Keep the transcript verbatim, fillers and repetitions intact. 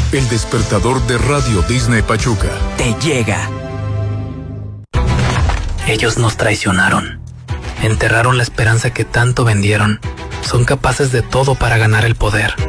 El despertador de Radio Disney Pachuca. Te llega. Ellos nos traicionaron. Enterraron la esperanza que tanto vendieron. Son capaces de todo para ganar el poder.